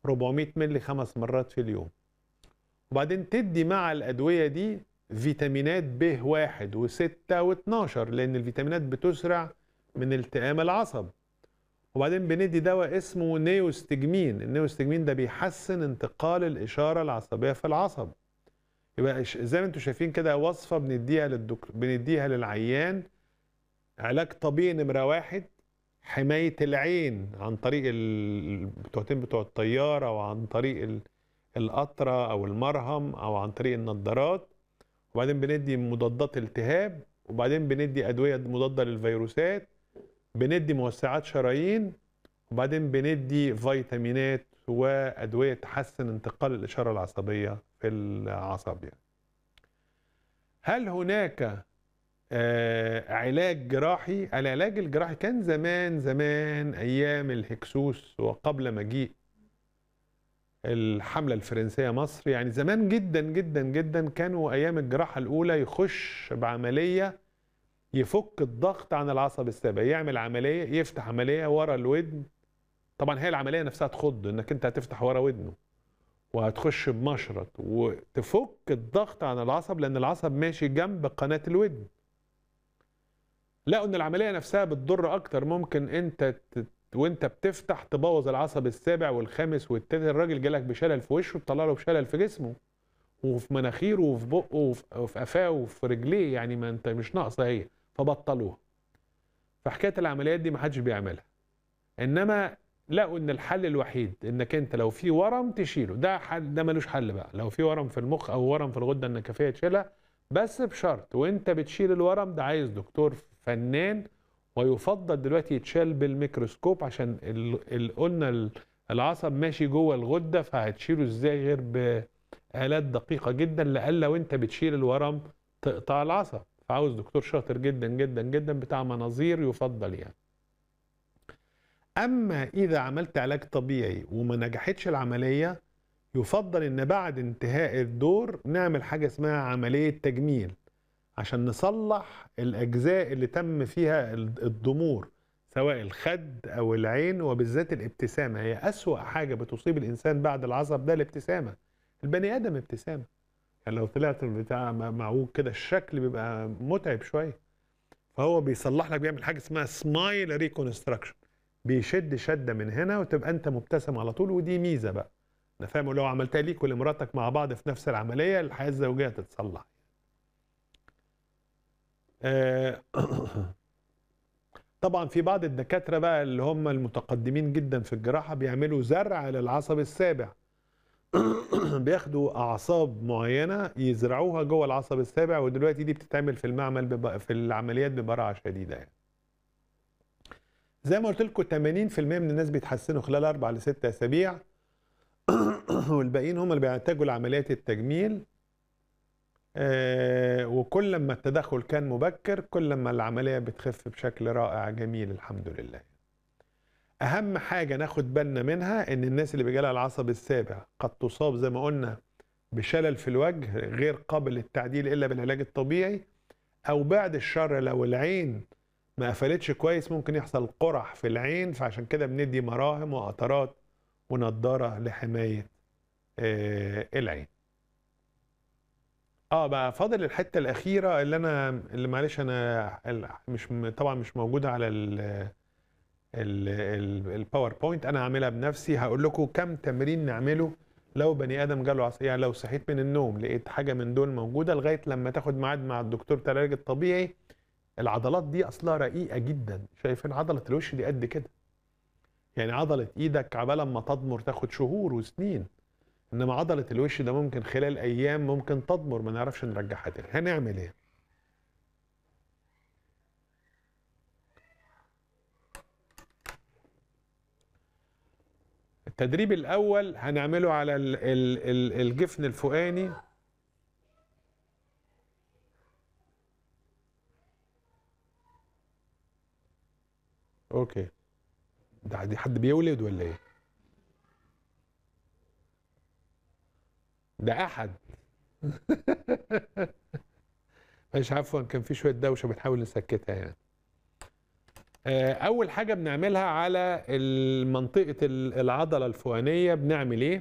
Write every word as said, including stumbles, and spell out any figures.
أربعمية مللي خمس مرات في اليوم. وبعدين تدي مع الأدوية دي فيتامينات ب واحد وستة واتناشر، لأن الفيتامينات بتسرع من التئام العصب. وبعدين بندي دواء اسمه نيوستجمين، النيوستجمين ده بيحسن انتقال الإشارة العصبية في العصب. يبقى زي ما انتم شايفين كده وصفة بنديها للدك... بنديها للعيان. علاج طبيعي نمرة واحد، حماية العين عن طريق البتوعتين بتوع الطيارة، أو عن طريق القطرة أو المرهم، أو عن طريق النضارات. وبعدين بندي مضادات التهاب، وبعدين بندي أدوية مضادة للفيروسات، بندي موسعات شرايين، وبعدين بندي فيتامينات وأدوية تحسن انتقال الإشارة العصبية في العصب. يعني هل هناك آه علاج جراحي؟ العلاج الجراحي كان زمان زمان أيام الهكسوس وقبل مجيء الحملة الفرنسية مصر. يعني زمان جدا جدا جدا كانوا أيام الجراحة الأولى يخش بعملية يفك الضغط عن العصب السابع، يعمل عملية، يفتح عملية ورا الودن. طبعا هي العملية نفسها تخض، انك انت هتفتح ورا ودنه وهتخش بمشرط وتفك الضغط عن العصب، لأن العصب ماشي جنب قناة الودن. لقوا ان العملية نفسها بتضر اكتر، ممكن انت ت... وانت بتفتح تبوظ العصب السابع والخامس والتالت. الراجل جالك بشلل في وشه، تطلع له بشلل في جسمه وفي مناخيره وفي بقه وفي قفاه وفي رجليه، يعني ما انت مش ناقصه هي، فبطلوها. فحكايه العمليات دي ما حدش بيعملها. انما لقوا ان الحل الوحيد انك انت لو في ورم تشيله. ده حل، ده ملوش حل بقى. لو في ورم في المخ او ورم في الغده النكفيه تشيلها، بس بشرط وانت بتشيل الورم ده عايز دكتور فنان، ويفضل دلوقتي يتشال بالميكروسكوب، عشان ال... قلنا العصب ماشي جوه الغده، فهتشيله ازاي غير بآلات دقيقه جدا، لألا وانت بتشيل الورم تقطع العصب. فعاوز دكتور شاطر جدا جدا جدا بتاع مناظير يفضل يعني. أما إذا عملت علاج طبيعي وما نجحتش العملية، يفضل إن بعد انتهاء الدور نعمل حاجة اسمها عملية تجميل، عشان نصلح الأجزاء اللي تم فيها الضمور، سواء الخد أو العين، وبالذات الابتسامة. هي أسوأ حاجة بتصيب الإنسان بعد العصب ده الابتسامة. البني آدم ابتسامة، يعني لو طلعت بتاع معوج كده الشكل بيبقى متعب شوية. فهو بيصلح لك، بيعمل حاجة اسمها سمايل ريكونستراكشن، بيشد شده من هنا وتبقى انت مبتسم على طول. ودي ميزه بقى، انا فاهم، لو عملتها ليك ولمراتك مع بعض في نفس العمليه الحياه الزوجيه تتصلح. طبعا في بعض الدكاتره بقى اللي هم المتقدمين جدا في الجراحه بيعملوا زرع للعصب السابع. بياخدوا اعصاب معينه يزرعوها جوه العصب السابع، ودلوقتي دي بتتعمل في المعمل في العمليات ببراعه شديده يعني. زي ما قلت لكم ثمانين في المية من الناس بيتحسنوا خلال أربع لست أسابيع، والباقيين هم اللي بيحتاجوا لعمليات التجميل. آه وكل ما التدخل كان مبكر كل ما العملية بتخف بشكل رائع جميل الحمد لله. أهم حاجة ناخد بالنا منها إن الناس اللي بيجيلها العصب السابع قد تصاب زي ما قلنا بشلل في الوجه غير قابل للتعديل إلا بالعلاج الطبيعي، أو بعد الشر لو العين ما قفلتش كويس ممكن يحصل قرح في العين. فعشان كده بندي مراهم وقطرات ونضارة لحماية آه العين. اه بقى فاضل الحته الاخيره اللي انا اللي معلش انا مش طبعا مش موجوده على ال الباوربوينت، انا هعملها بنفسي. هقول لكم كم تمرين نعمله لو بني ادم جاله عصب. يعني لو صحيت من النوم لقيت حاجه من دول موجوده، لغايه لما تاخد ميعاد مع الدكتور بتاع العلاج الطبيعي. العضلات دي اصلها رقيقه جدا، شايفين عضله الوش دي قد كده، يعني عضله ايدك عبال ما تضمر تاخد شهور وسنين، انما عضله الوش ده ممكن خلال ايام ممكن تضمر ما نعرفش نرجعها تاني. هنعمل ايه؟ التدريب الاول هنعمله على ال ال ال الجفن الفوقاني. اوكي، ده دي حد بيولد ولا ايه؟ ده احد. مش عفوا، كان في شويه دوشه بنحاول نسكتها يعني. اول حاجه بنعملها على منطقه العضله الفوقانيه بنعمل ايه؟